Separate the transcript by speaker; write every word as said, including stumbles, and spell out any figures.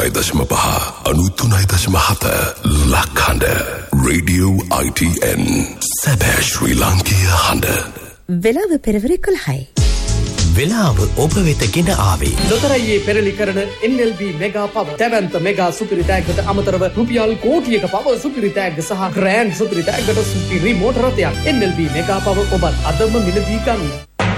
Speaker 1: අනූතුනයි දශම පහ අනූතුනයි දශම හත ලක්හඬ රේඩියෝ I T N සැබෑ ශ්‍රී ලාංකීය හඬ.
Speaker 2: වෙලාව පෙරවර එකොළහයි.
Speaker 3: වෙලාව ඔබ වෙත ගෙන ආවේ
Speaker 4: ලොතරැයියේ පෙරලි කරන N L B මෙගා පව තැවැන්ත මෙගා සුපිරි තෑග්ගට අමතරව රුපියල් කෝටියක පව සුපිරි තෑග්ග සහ ග්‍රෑන්ඩ් සුපිරි තෑග්ගට සුපිරි මෝටර රථයක් N L B මෙගා පව ඔබත් අදම මිලදී ගන්න.